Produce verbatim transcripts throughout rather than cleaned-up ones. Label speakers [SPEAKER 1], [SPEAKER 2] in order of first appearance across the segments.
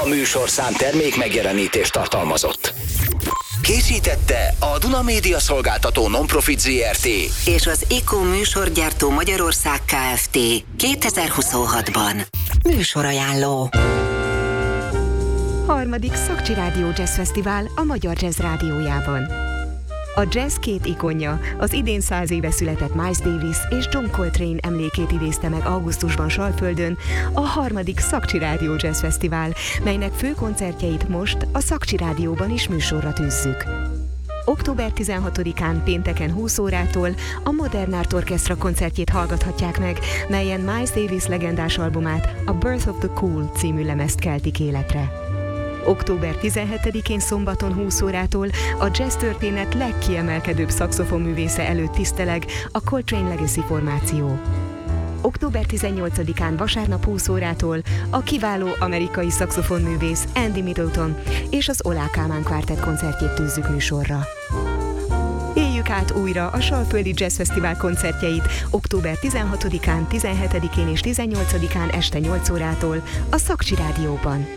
[SPEAKER 1] műsorszám termék megjelenítést tartalmazott. Készítette a Duna Média Szolgáltató Non-Profit zé er té
[SPEAKER 2] és az IKO műsorgyártó Magyarország Kft. kétezer-huszonhatban. Műsorajánló.
[SPEAKER 3] Harmadik Szakcsi Rádió Jazz Fesztivál a Magyar Jazz Rádiójában. A jazz két ikonja, az idén száz éve született Miles Davis és John Coltrane emlékét idézte meg augusztusban Salföldön a harmadik Szakcsi Rádió Jazz Fesztivál, melynek fő koncertjeit most a Szakcsi Rádióban is műsorra tűzzük. október tizenhatodikán pénteken húsz órától a Modern Art Orchestra koncertjét hallgathatják meg, melyen Miles Davis legendás albumát, a Birth of the Cool című lemezt keltik életre. október tizenhetedikén szombaton húsz órától a jazz történet legkiemelkedőbb szaxofonművésze előtt tiszteleg a Coltrane Legacy formáció. október tizennyolcadikán vasárnap húsz órától a kiváló amerikai szaxofonművész Andy Middleton és az Olá Kálmán Quartet koncertjét tűzzük műsorra. Éljük át újra a Salföldi Jazz Fesztivál koncertjeit október tizenhatodikán, tizenhetedikén és tizennyolcadikán este nyolc órától a Szakcsi Rádióban.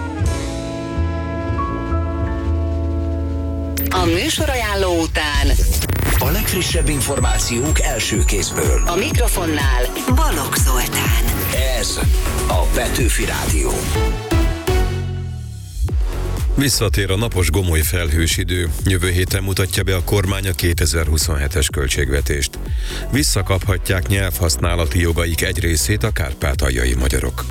[SPEAKER 2] A műsorajánló után
[SPEAKER 1] a legfrissebb információk első kézből.
[SPEAKER 2] A mikrofonnál Balogh Zoltán.
[SPEAKER 1] Ez a Petőfi Rádió.
[SPEAKER 4] Visszatér a napos gomoly felhős idő. Jövő héten mutatja be a kormány a kétezer-huszonhetes költségvetést. Visszakaphatják nyelvhasználati jogaik egy részét a kárpátaljai magyarok.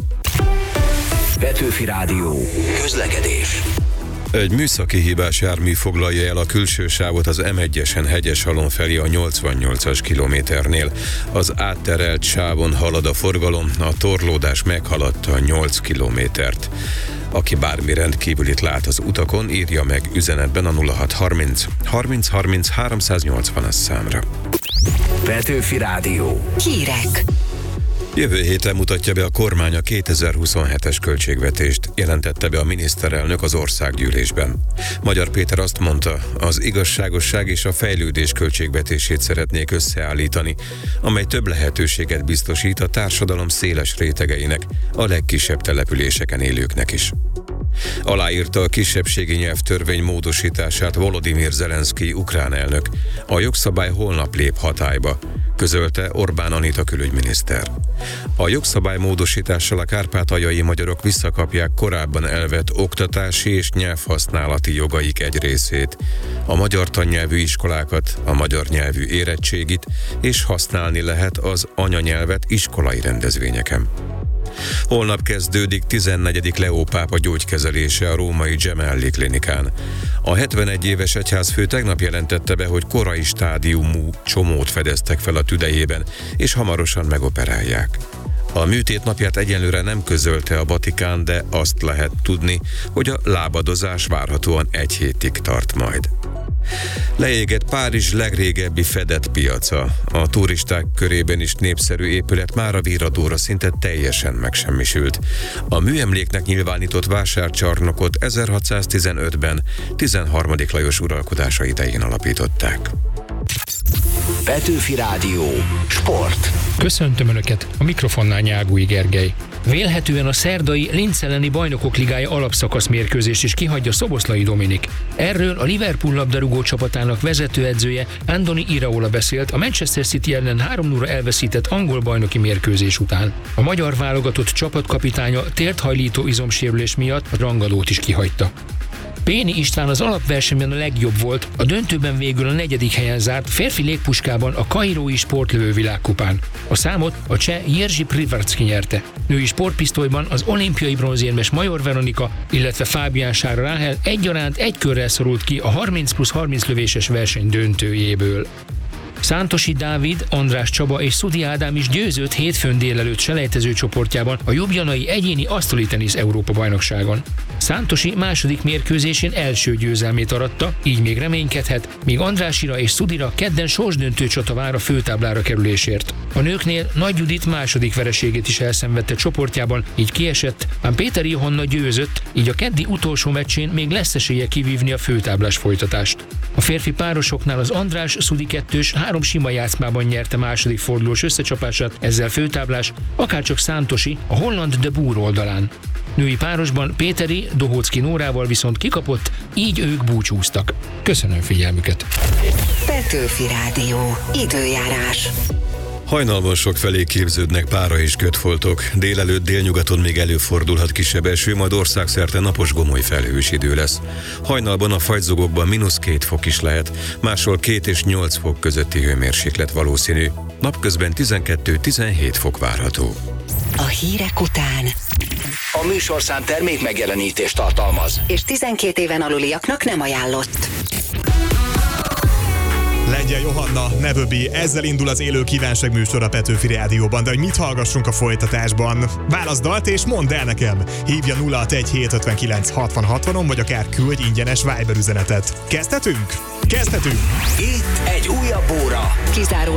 [SPEAKER 1] Petőfi Rádió. Közlekedés.
[SPEAKER 4] Egy műszaki hibás jármű foglalja el a külső sávot az em egyesen Hegyeshalom felé a nyolcvannyolcas kilométernél. Az átterelt sávon halad a forgalom, a torlódás meghaladta a nyolc kilométert. Aki bármi rendkívülit lát az utakon, írja meg üzenetben a nulla hat harminc harminc harminc háromszáznyolcvanas számra.
[SPEAKER 1] Petőfi Rádió.
[SPEAKER 2] Hírek.
[SPEAKER 4] Jövő héten mutatja be a kormány a kétezer-huszonhetes költségvetést, jelentette be a miniszterelnök az országgyűlésben. Magyar Péter azt mondta, az igazságosság és a fejlődés költségvetését szeretnék összeállítani, amely több lehetőséget biztosít a társadalom széles rétegeinek, a legkisebb településeken élőknek is. Aláírta a kisebbségi nyelvtörvény módosítását Volodymyr Zelenszkij ukrán elnök. A jogszabály holnap lép hatályba, közölte Orbán Anita külügyminiszter. A jogszabály módosítással a kárpátaljai magyarok visszakapják korábban elvett oktatási és nyelvhasználati jogaik egy részét, a magyar tannyelvű iskolákat, a magyar nyelvű érettségit, és használni lehet az anyanyelvet iskolai rendezvényeken. Holnap kezdődik tizennegyedik Leó pápa gyógykezelése a római Gemelli klinikán. A hetvenegy éves egyházfő tegnap jelentette be, hogy korai stádiumú csomót fedeztek fel a tüdejében, és hamarosan megoperálják. A műtét napját egyenlőre nem közölte a Vatikán, de azt lehet tudni, hogy a lábadozás várhatóan egy hétig tart majd. Leégett Párizs legrégebbi fedett piaca. A turisták körében is népszerű épület mára virradóra szinte teljesen megsemmisült. A műemléknek nyilvánított vásárcsarnokot ezerhatszáztizenötben tizenharmadik Lajos uralkodása idején alapították.
[SPEAKER 1] Petőfi Rádió. Sport.
[SPEAKER 5] Köszöntöm Önöket, a mikrofonnál Nyágúi Gergely. Vélhetően a szerdai Linz elleni Bajnokok Ligája alapszakasz mérkőzés is kihagyja Szoboszlai Dominik. Erről a Liverpool labdarúgó csapatának vezetőedzője Andoni Iraola beszélt a Manchester City ellen három nulla elveszített angol bajnoki mérkőzés után. A magyar válogatott csapatkapitánya térthajlító izomsérülés miatt a rangadót is kihagyta. Péni István az alapversenyben a legjobb volt, a döntőben végül a negyedik helyen zárt férfi légpuskában a kairói sportlövő világkupán. A számot a cseh Jerzy Privarczky nyerte. Női sportpisztolyban az olimpiai bronzérmes Major Veronika, illetve Fábián Sára Ráhel egyaránt egy körrel szorult ki a harminc plusz harminc lövéses verseny döntőjéből. Szántosi Dávid, András Csaba és Szudi Ádám is győzött hétfőn délelőtt selejtező csoportjában a Ljubljanai egyéni asztali tenisz Európa-bajnokságon. Szántosi második mérkőzésén első győzelmét aratta, így még reménykedhet, míg Andrásira és Szudira kedden sorsdöntő csata vár a főtáblára kerülésért. A nőknél Nagy Judit második vereségét is elszenvedte csoportjában, így kiesett, ám Péter Johanna győzött, így a keddi utolsó meccsén még lesz esélye kivívni a főtáblás folytatást. A férfi párosoknál az András-Szudi kettős három sima játszmában nyerte második fordulós összecsapását, ezzel főtáblás, akárcsak Szántosi a holland de Boer oldalán. Női párosban Péteri Dohocki Nórával viszont kikapott, így ők búcsúztak. Köszönöm figyelmüket!
[SPEAKER 2] Petőfi Rádió. Időjárás.
[SPEAKER 4] Hajnalban sok felé képződnek pára és kötfoltok. Délelőtt délnyugaton még előfordulhat kisebb eső, majd országszerte napos gomoly felhős idő lesz. Hajnalban a fagyzugokban mínusz két fok is lehet, máshol két és nyolc fok közötti hőmérséklet valószínű. Napközben tizenkettő-tizenhét fok várható.
[SPEAKER 2] A hírek után
[SPEAKER 1] A műsorszám termék megjelenítést tartalmaz.
[SPEAKER 2] és tizenkét éven aluliaknak nem ajánlott.
[SPEAKER 6] Lengyel Johanna, Nevöbi, ezzel indul az élő kívánság műsor a Petőfi Rádióban, de hogy mit hallgassunk a folytatásban? Válasz dalt és mondd el nekem! Hívja nulla hatvanegy hétszázötvenkilenc hatvan hatvanon, vagy akár küldj ingyenes Viber üzenetet. Kezdhetünk? Kezdhetünk!
[SPEAKER 1] Itt egy újabb óra.
[SPEAKER 2] Kizáró